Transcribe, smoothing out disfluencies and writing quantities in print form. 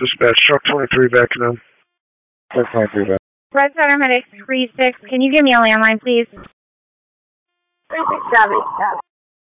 Dispatch, truck 23 backing up. Truck 23 back. Red Center Medic 36. Can you give me a landline, please? 367.